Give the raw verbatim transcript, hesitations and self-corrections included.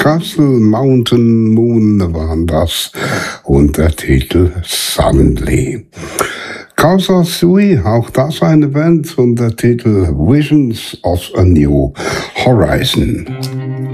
Castle Mountain Moon waren das und der Titel Suddenly. Causa Sui, auch das eine Band und der Titel Visions of a New Horizon.